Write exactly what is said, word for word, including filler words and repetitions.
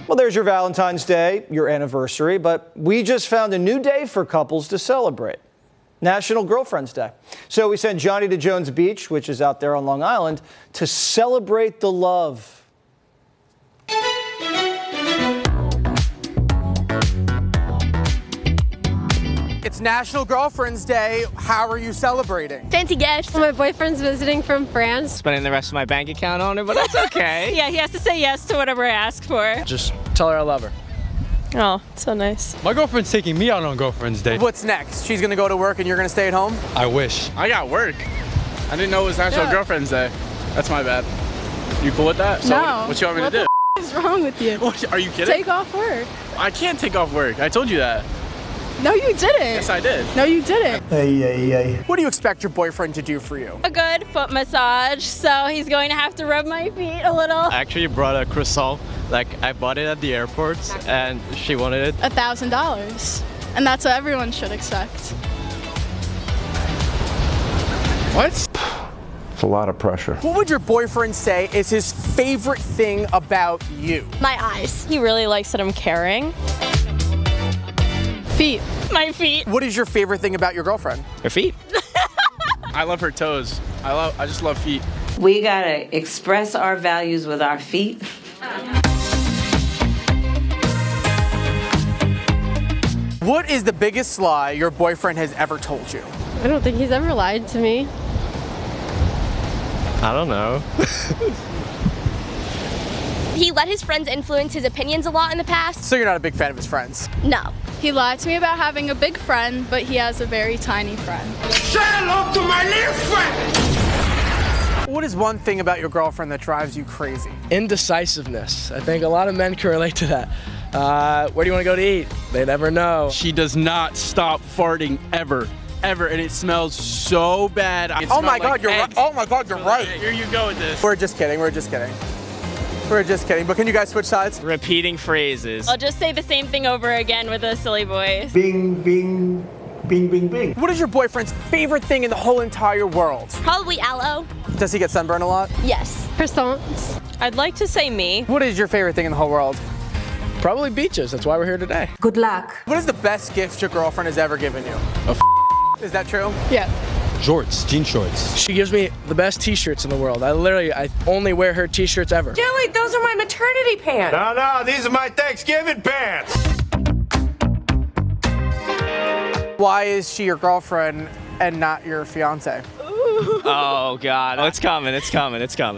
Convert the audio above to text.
Well, there's your Valentine's Day, your anniversary, but we just found a new day for couples to celebrate. National Girlfriends Day. So we sent Johnny to Jones Beach, which is out there on Long Island, to celebrate the love. It's National Girlfriends Day. How are you celebrating? Fancy gifts. My boyfriend's visiting from France. Spending the rest of my bank account on it, but that's okay. Yeah, he has to say yes to whatever I ask for. Just tell her I love her. Oh, so nice. My girlfriend's taking me out on Girlfriend's Day. What's next? She's gonna go to work and you're gonna stay at home? I wish. I got work. I didn't know it was National Yeah. Girlfriend's Day. That's my bad. You cool with that? So No. what, what you want me what to do? What is wrong with you? What, are you kidding? Take off work. I can't take off work. I told you that. No, you didn't. Yes, I did. No, you didn't. What do you expect your boyfriend to do for you? A good foot massage, so he's going to have to rub my feet a little. I actually brought a croissant. Like, I bought it at the airport, and she wanted it. A thousand dollars. And that's what everyone should expect. What? It's a lot of pressure. What would your boyfriend say is his favorite thing about you? My eyes. He really likes that I'm caring. Feet. My feet. What is your favorite thing about your girlfriend? Her feet. I love her toes. I love. I just love feet. We gotta express our values with our feet. What is the biggest lie your boyfriend has ever told you? I don't think he's ever lied to me. I don't know. He let his friends influence his opinions a lot in the past. So you're not a big fan of his friends? No. He lied to me about having a big friend, but he has a very tiny friend. Say hello to my little friend! What is one thing about your girlfriend that drives you crazy? Indecisiveness. I think a lot of men can relate to that. Uh, where do you want to go to eat? They never know. She does not stop farting ever, ever, and it smells so bad. It Oh my smells God, like you're right. eggs. Oh my God, you're right. Here you go with this. We're just kidding. We're just kidding. We're just kidding. But can you guys switch sides? Repeating phrases. I'll just say the same thing over again with a silly voice. Bing, bing, bing, bing, bing. What is your boyfriend's favorite thing in the whole entire world? Probably aloe. Does he get sunburned a lot? Yes. Croissants. I'd like to say me. What is your favorite thing in the whole world? Probably beaches. That's why we're here today. Good luck. What is the best gift your girlfriend has ever given you? A f Is that true? Yeah. Shorts, jean shorts. She gives me the best t-shirts in the world. I literally, I only wear her t-shirts ever. Joey, those are my maternity pants. No, no, these are my Thanksgiving pants. Why is she your girlfriend and not your fiance? Oh, God. It's coming. It's coming. It's coming.